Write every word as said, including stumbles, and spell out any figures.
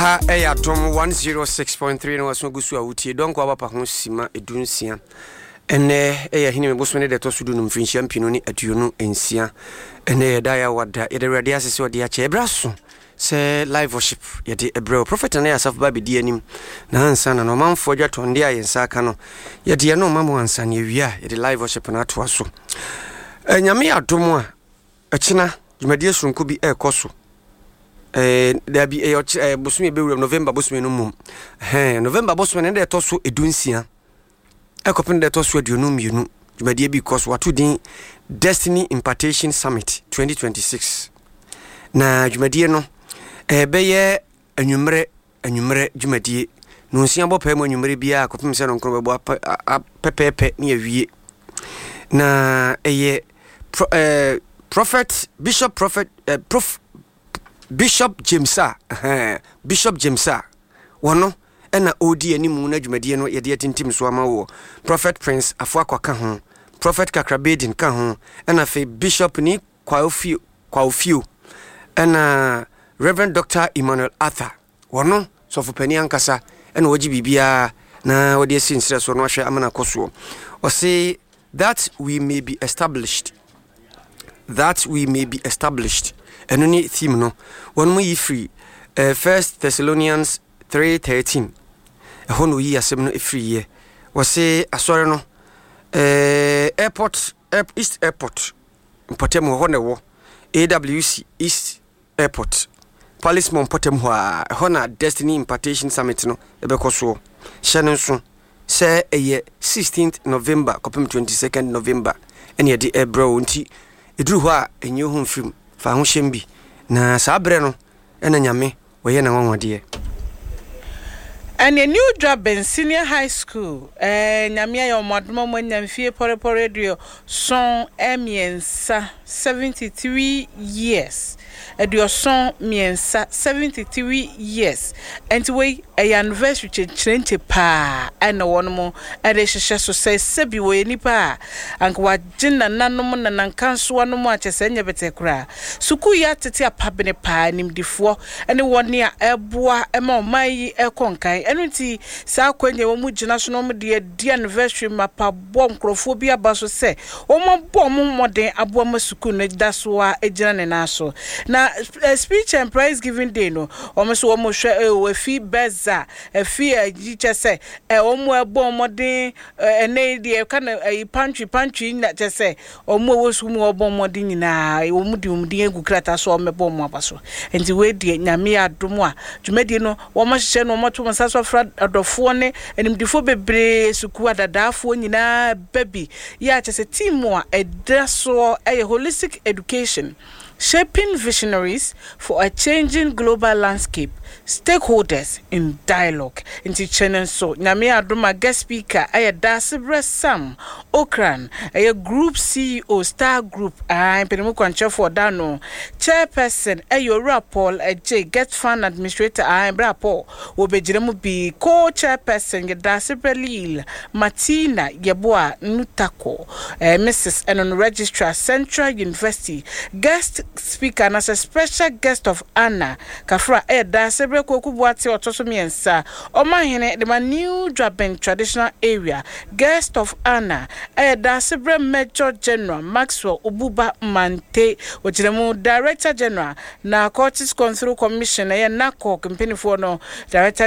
ha eya dom one oh six point three no waso gusu awutie don kwa papa ho sima edunsia ene eya hini bosome de to sudu no mfinhia mpino ni aduonu ensia ene da ya wada ye de ready asese ode ache ebraso se live worship ye de ebro prophet na yasaf ba bedi anim na ansa na no manfo dwato nde ayensa aka no ye de no mamu ansa na ewia ye de live worship na to aso enyame adom a echina dwumadie sunko bi ekoso eh there be eh bosome be November bosome no mum eh November bosome ne de to so edunsia ekopin de to so aduonu mienu dwumadie bi cause watu din Destiny Impartation Summit twenty twenty-six na dwumadie no eh beye anwumre anwumre dwumadie no nsia bo pa mu anwumre bia akopim se no nkro bebo pepepe ne awie na eye eh prophet bishop prophet eh, prof Bishop Jamesa eh Bishop Jamesa wono ena odi animu na dwumadie no yede tintim so ama wo Prophet Prince Afuakwaka ho Prophet Kakrabedin ka ho ena fe Bishop ni Kwaofio Kwaofio ena Reverend Doctor Emmanuel Arthur wono sofo pani ankasa ena wogi bibia na wode sinsire so no hwe amana koso o say that we may be established that we may be established enoni theme no one mo yi free uh, First Thessalonians three thirteen e hono yi asem no e free ye wo se asore no eh airport East Airport Potem ho ne wo A W C East Airport Policeman Potem ho a hona Destiny Impartation Summit no e be koso hye so se eye sixteenth November kopem twenty-second November ene de ebro nti eduru ho a enye ho film fa ho hyembi na sabre no ena nyame we ye na wanwode and a new job in senior high school eh nyame ya omadmo mo nyamfie porepore radio son emiensa seventy-three years edio son miensa seventy-three years and we a anniversary chenche pa ana wono e de hehye so say sebi we nipa ankwa jinna nanom na nankanso wono mo achese nya betekura suku ya tete apabene pa nimdifo ene woni a eboa ema omayi ekonkan enu nti sa kwenye wo mu gina so no mo de di anniversary mapa bom krofo bi abaso se wo mo bom moden aboa masuku no daso a ejina ne naso na uh, speech and prize giving day no almost wo mo hwe e fi beza e fi agiche se e wo mo ebo modin ene de ka na pantry pantry na che se wo mo wo su mo obo modin nyina wo mu di wo di egu krata so mebo mo abaso enti we die nyame adom a dwumadi no wo mo hye no mo to mo saso fra adofo ne enimdifo bebre suku adadafo nyina baby ya che se team a edaso e holistic education shaping visionaries for a changing global landscape, stakeholders in dialogue. Inti channel so nyame adoma guest speaker aya Dasibre Sam Okran aya group C E O Star Group ah impedimo kwanche for dano chairperson ayo Rapol J get fund administrator ah Rapol obejiremu bi co chairperson ge Dasibre Lil Martina Yeboa Nutako eh, Missus Enon registrar Central University guest speaker and as a special guest of Anna Kafra e da sebre koku buati otoso miensa omahene the new Draben traditional area guest of Anna e da sebre Major General Maxwell Ububa Mante wojiremu Director General na Cortis Control Commission e na ko company for no Director